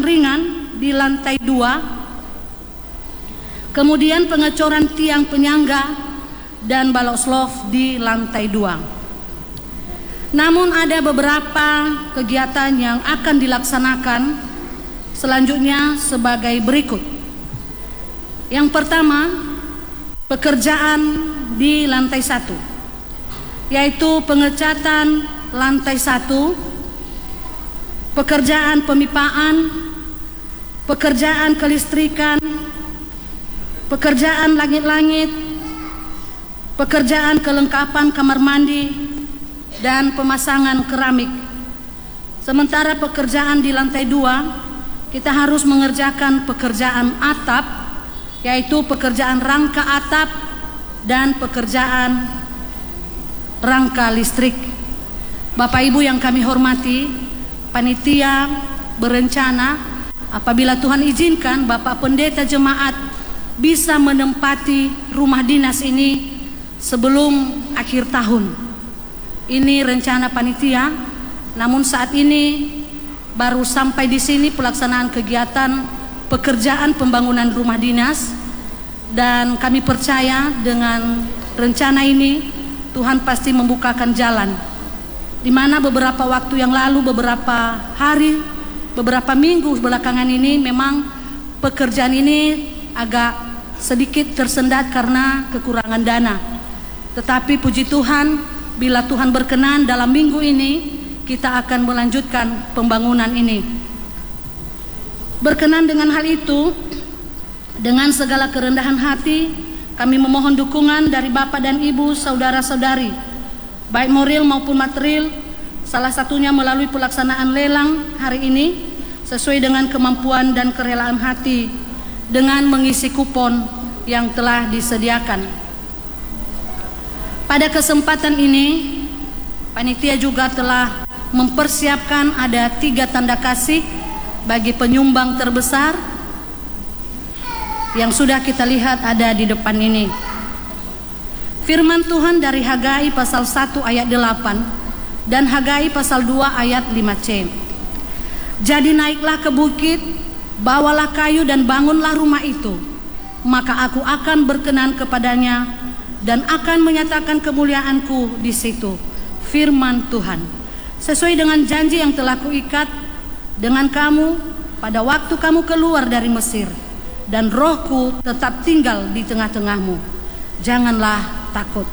ringan di lantai 2, kemudian pengecoran tiang penyangga dan balok slof di lantai 2. Namun ada beberapa kegiatan yang akan dilaksanakan selanjutnya sebagai berikut. Yang pertama, pekerjaan di lantai 1, yaitu pengecatan lantai 1, pekerjaan pemipaan, pekerjaan kelistrikan, pekerjaan langit-langit, pekerjaan kelengkapan kamar mandi, dan pemasangan keramik. Sementara pekerjaan di lantai 2, kita harus mengerjakan pekerjaan atap, yaitu pekerjaan rangka atap dan pekerjaan rangka listrik. Bapak Ibu yang kami hormati, panitia berencana apabila Tuhan izinkan Bapak Pendeta Jemaat bisa menempati rumah dinas ini sebelum akhir tahun. Ini rencana panitia, namun saat ini baru sampai di sini pelaksanaan kegiatan pekerjaan pembangunan rumah dinas, dan kami percaya dengan rencana ini Tuhan pasti membukakan jalan. Di mana beberapa waktu yang lalu, beberapa hari, beberapa minggu belakangan ini memang pekerjaan ini agak sedikit tersendat karena kekurangan dana. Tetapi puji Tuhan, bila Tuhan berkenan dalam minggu ini kita akan melanjutkan pembangunan ini. Berkenan dengan hal itu, dengan segala kerendahan hati kami memohon dukungan dari Bapak dan Ibu, saudara-saudari, baik moral maupun material, salah satunya melalui pelaksanaan lelang hari ini sesuai dengan kemampuan dan kerelaan hati dengan mengisi kupon yang telah disediakan. Pada kesempatan ini panitia juga telah mempersiapkan ada 3 tanda kasih bagi penyumbang terbesar yang sudah kita lihat ada di depan ini. Firman Tuhan dari Hagai pasal 1 ayat 8 dan Hagai pasal 2 ayat 5c. Jadi naiklah ke bukit, bawalah kayu dan bangunlah rumah itu, maka aku akan berkenan kepadanya dan akan menyatakan kemuliaanku di situ. Firman Tuhan. Sesuai dengan janji yang telah kuikat dengan kamu pada waktu kamu keluar dari Mesir, dan rohku tetap tinggal di tengah-tengahmu. Janganlah takut.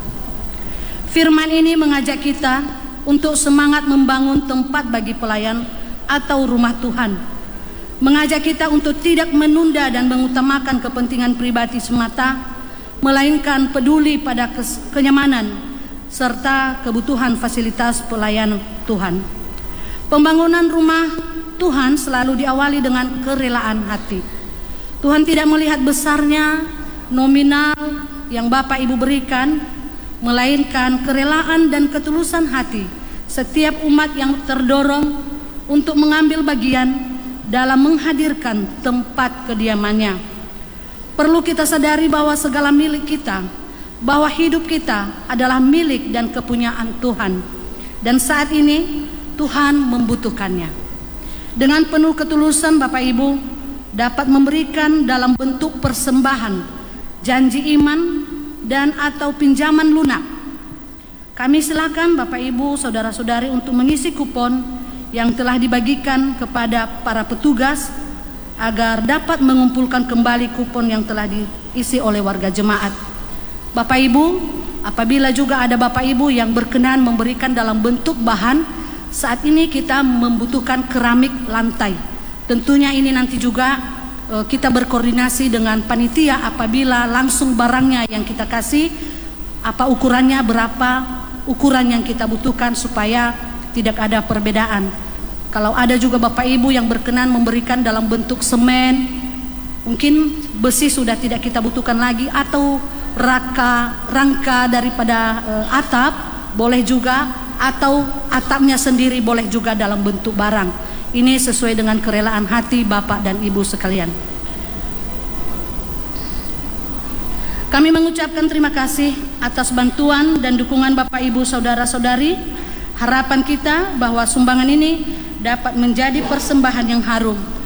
Firman ini mengajak kita untuk semangat membangun tempat bagi pelayan atau rumah Tuhan. Mengajak kita untuk tidak menunda dan mengutamakan kepentingan pribadi semata, melainkan peduli pada kenyamanan serta kebutuhan fasilitas pelayan Tuhan. Pembangunan rumah Tuhan selalu diawali dengan kerelaan hati. Tuhan tidak melihat besarnya nominal yang Bapak Ibu berikan, melainkan kerelaan dan ketulusan hati setiap umat yang terdorong untuk mengambil bagian dalam menghadirkan tempat kediamannya. Perlu kita sadari bahwa segala milik kita, bahwa hidup kita adalah milik dan kepunyaan Tuhan, dan saat ini Tuhan membutuhkannya. Dengan penuh ketulusan Bapak Ibu dapat memberikan dalam bentuk persembahan, janji iman, dan atau pinjaman lunak. Kami silakan Bapak Ibu, saudara-saudari untuk mengisi kupon yang telah dibagikan kepada para petugas agar dapat mengumpulkan kembali kupon yang telah diisi oleh warga jemaat. Bapak Ibu, apabila juga ada Bapak Ibu yang berkenan memberikan dalam bentuk bahan, saat ini kita membutuhkan keramik lantai. Tentunya ini nanti juga kita berkoordinasi dengan panitia apabila langsung barangnya yang kita kasih, apa ukurannya, berapa ukuran yang kita butuhkan supaya tidak ada perbedaan. Kalau ada juga Bapak Ibu yang berkenan memberikan dalam bentuk semen, mungkin besi sudah tidak kita butuhkan lagi, atau rangka daripada atap boleh juga, atau atapnya sendiri boleh juga dalam bentuk barang. Ini sesuai dengan kerelaan hati Bapak dan Ibu sekalian. Kami mengucapkan terima kasih atas bantuan dan dukungan Bapak Ibu saudara-saudari. Harapan kita bahwa sumbangan ini dapat menjadi persembahan yang harum